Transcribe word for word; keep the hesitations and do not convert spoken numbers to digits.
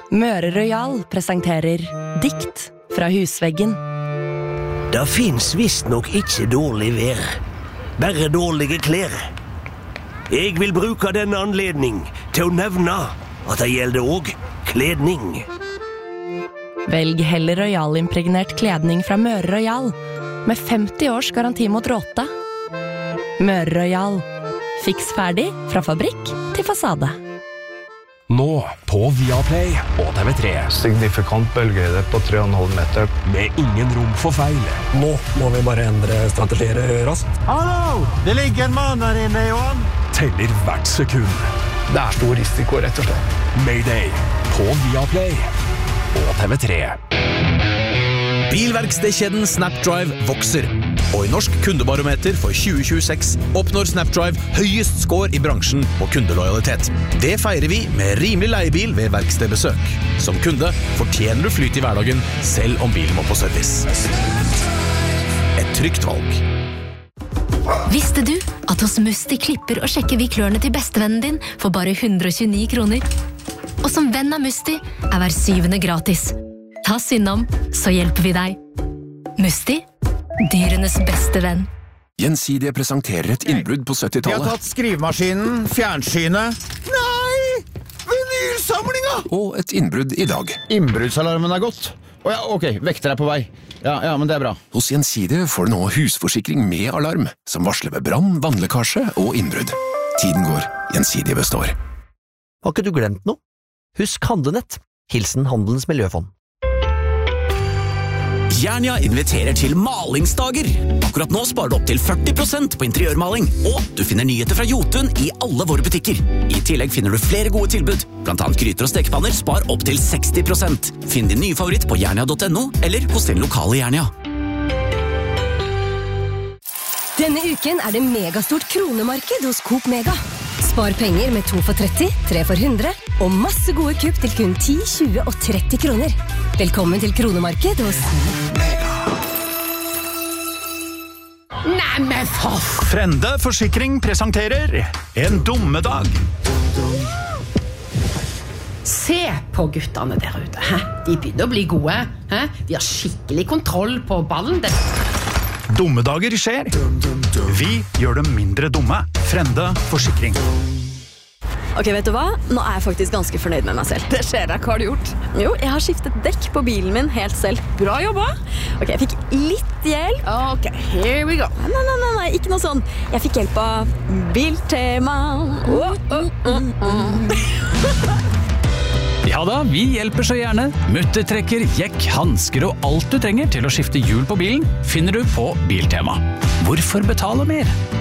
Møre Royal presenterer Dikt fra husveggen. Det finnes visst nok ikke dårlig vær, bare dårlige klær. Jeg vil bruke denne anledning til å nevne at det gjelder også kledning. Velg heller Royal-impregnert kledning fra Møre Royal, med femti års garanti mot råte. Møre Royal. Fiks ferdig fra fabrikk til fasade. Nå på Viaplay og T V tre. Signifikant bølgehøyde på tre komma fem meter. Med ingen rom for feil. Nå må vi bare endre strategier raskt. Hallo! Det ligger en mann her inne, Johan. Teller hvert sekund. Det er stor risiko, rett og slett. Mayday på Viaplay og T V tre. Bilverkstedkjeden Snapdrive vokser, og i Norsk kundebarometer for tjue tjueseks oppnår Snapdrive høyest score i bransjen på kundelojalitet. Det feirer vi med rimelig leiebil ved verkstedbesøk. Som kunde fortjener du flyt i hverdagen, selv om bilen må på service. Et trygt valg. Visste du at hos Musti klipper og sjekker vi klørne til bestevennen din for bare hundre og tjueni kroner? Og som venn av Musti er hver syvende gratis. Ta oss innom, så hjelper vi deg. Musti, dyrenes beste venn. Gjensidige presenterer et innbrudd på De har syttitallet. tatt skrivemaskinen, fjernsynet. Nei! Vinylsamlinga! Og et innbrudd i dag. Innbruddsalarmen er gått. Å ja, ok, vekter er på vei. Ja, ja, men det er bra. Hos Gjensidige får du nå husforsikring med alarm, som varsler ved brann, vannlekkasje og innbrudd. Tiden går, Gjensidige består. Har ikke du glemt noe? Husk Handlenett. Hilsen Handelens Miljøfond. Jernia inviterer til malingsdager. Akkurat nå sparer du opp til førti prosent på interiørmaling, og du finner nyheter fra Jotun i alle våre butikker. I tillegg finner du flere gode tilbud, blant annet gryter og stekepanner spar opp til seksti prosent. Finn din nye favoritt på jernia punktum no, eller hos din lokale Jernia. Denne uken er det megastort kronemarked hos Coop Mega. Spar penger med to for tretti, tre for hundre, og masse gode kupp til kun ti, tjue og tretti kroner. Velkommen til kronemarked hos Mega. Nei, men for... Frende Forsikring presenterer En dummedag. Se på guttene der ute. Hæ? De begynner å bli gode. Hæ? De har skikkelig kontroll på ballen. Det... Dummedager skjer. Vi gjør dem mindre dumme. Frende Forsikring. Ok, vet du hva? Nå er jeg faktisk ganske fornøyd med meg selv. Det skjer deg, hva har du gjort? Jo, jeg har skiftet dekk på bilen min helt selv. Bra jobba! Ok, jeg fikk litt hjelp. Ok, here we go. Nei, nei, nei, nei, ikke noe sånn. Jeg fikk hjelp av Biltema. Oh, oh, oh, oh. Ja da, vi hjelper så gjerne. Muttertrekker, jekk, handsker og alt du trenger til å skifte hjul på bilen finner du på Biltema. Hvorfor betale mer?